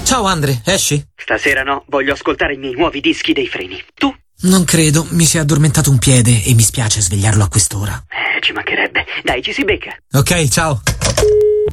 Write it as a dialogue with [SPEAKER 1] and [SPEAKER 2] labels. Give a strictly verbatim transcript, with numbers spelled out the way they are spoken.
[SPEAKER 1] Ciao Andre, esci?
[SPEAKER 2] Stasera no, voglio ascoltare i miei nuovi dischi dei Freni. Tu?
[SPEAKER 1] Non credo, mi si è addormentato un piede e mi spiace svegliarlo a quest'ora.
[SPEAKER 2] Eh, ci mancherebbe. Dai, ci si becca.
[SPEAKER 1] Ok, ciao.